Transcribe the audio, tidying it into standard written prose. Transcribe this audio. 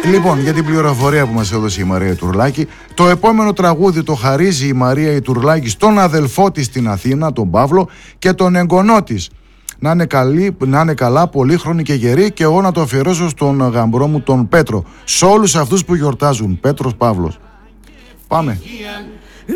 Λοιπόν, για την πληροφορία που μας έδωσε η Μαρία Ιτουρλάκη, το επόμενο τραγούδι το χαρίζει η Μαρία Ιτουρλάκη στον αδελφό της στην Αθήνα, τον Παύλο, και τον εγγονό της. Να είναι καλά, πολύχρονοι και γεροί, και εγώ να το αφιερώσω στον γαμπρό μου τον Πέτρο. Σε όλους αυτούς που γιορτάζουν. Πέτρος Παύλος. Πάμε.